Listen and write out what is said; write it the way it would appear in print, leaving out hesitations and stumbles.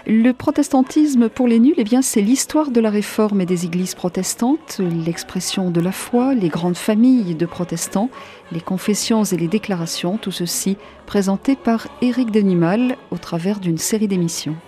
Le protestantisme pour les nuls, c'est l'histoire de la réforme et des églises protestantes, l'expression de la foi, les grandes familles de protestants, les confessions et les déclarations, tout ceci présenté par Éric Denimal au travers d'une série d'émissions.